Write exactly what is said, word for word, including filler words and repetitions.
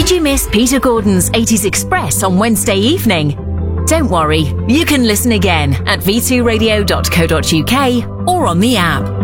Did you miss Peter Gordon's eighties Express on Wednesday evening? Don't worry, you can listen again at v two radio dot co dot uk or on the app.